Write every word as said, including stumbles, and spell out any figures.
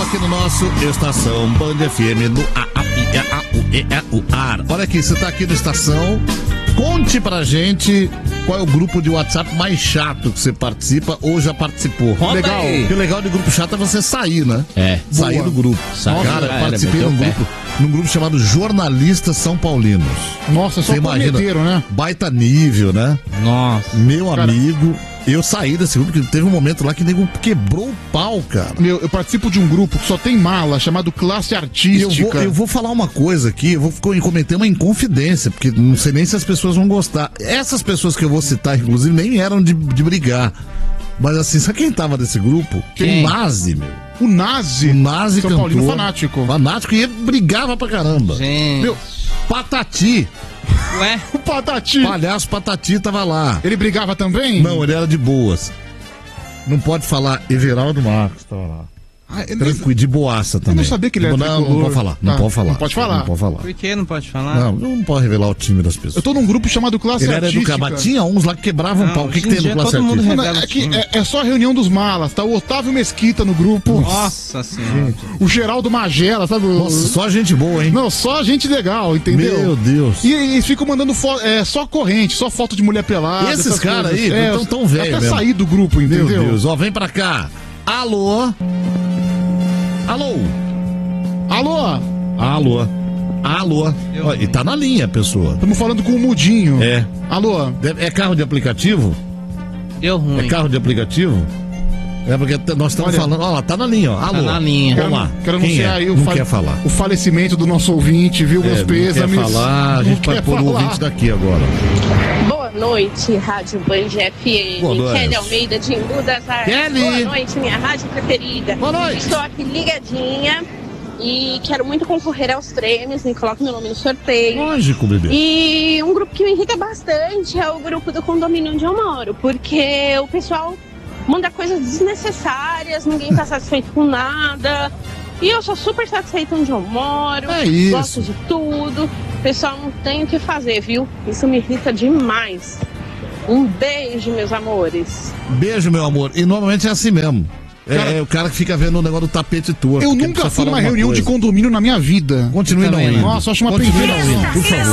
aqui no nosso Estação Band F M no A A I A U E E U Ar. Olha aqui, você tá aqui no Estação. Conte pra gente qual é o grupo de WhatsApp mais chato que você participa ou já participou. Conta legal. aí. O que é legal de grupo chato é você sair, né? É. Sair Boa. do grupo. Sai. Cara, Nossa, eu participei era, num meteu o grupo, num grupo chamado Jornalistas São Paulinos. Nossa, só prometeram, né? Baita nível, né? Nossa. Meu Cara, amigo, eu saí desse grupo porque teve um momento lá que nego quebrou o pau, cara. Meu, eu participo de um grupo que só tem mala, chamado Classe Eu Artística. vou, eu vou falar uma coisa aqui, eu vou cometer uma inconfidência, porque não sei nem se as pessoas vão gostar. Essas pessoas que eu vou citar, inclusive, nem eram de, de brigar. Mas assim, sabe quem tava nesse grupo? Quem? O Nazi, meu. O Nazi. O Nazi São cantor. Paulino fanático. Fanático e ele brigava pra caramba. Gente. Meu, Patati, Ué? o Patati. palhaço Patati tava lá. Ele brigava também? Não, ele era de boas. Não pode falar, Everaldo Marcos tava lá. Ah, eu nem- Tranquilo, de boaça também. não sabia que ele era Não, não tricolor. pode falar, não Tá, pode falar. não pode falar. Não pode falar. Por que não pode falar? Não, não pode revelar o time das pessoas. Eu tô num grupo chamado Classe Ele era Artística. educado, mas tinha uns lá que quebravam Não, pau. O que, que hoje em tem no dia classe todo mundo artística? Não, revela é, o que time. é, é só a reunião dos malas, tá o Otávio Mesquita no grupo, Nossa senhora. o Geraldo Magela, sabe? o- Nossa, só gente boa, hein? Não, só gente legal, entendeu? Meu Deus. E eles ficam mandando fo- é, só corrente, só foto de mulher pelada. Esses essas caras coisas. aí É, tão- tão velho Até mesmo. sair do grupo, Meu entendeu? Deus, ó, vem pra cá. Alô? Alô? Alô? Alô? Alô? Ó, e tá na linha a pessoa. Estamos falando com o Mudinho. É. Alô? É carro de aplicativo? Deu ruim. É carro de aplicativo? É porque t- nós estamos Olha, falando. Ó, lá, tá na linha, ó. Alô? na linha. Vamos lá. Quero Quem anunciar é? aí o, Não fa- quer falar. o falecimento do nosso ouvinte, viu? Meus É, não pêsames. quer falar, a Não gente vai quer pôr o falar. ouvinte daqui agora. Boa noite, Rádio Band F M. Boa noite. Kelly Almeida de Embu das Artes. Kelly. Boa noite, minha rádio preferida. Boa noite. Estou aqui ligadinha e quero muito concorrer aos prêmios. Me coloque meu nome no sorteio. Lógico, bebê. E um grupo que me irrita bastante é o grupo do condomínio onde eu moro, porque o pessoal manda coisas desnecessárias, ninguém tá satisfeito com nada. E eu sou super satisfeita onde eu moro, É isso. gosto de tudo. O pessoal não tem o que fazer, viu? Isso me irrita demais. Um beijo, meus amores. Beijo, meu amor. E normalmente é assim mesmo. É, Cara, é o cara que fica vendo o negócio do tapete torto. Eu que nunca precisa fui falar numa alguma reunião de coisa. condomínio na minha vida. Continue Eu não também indo. não. Nossa, eu acho uma Continue não preguiça. indo, por favor.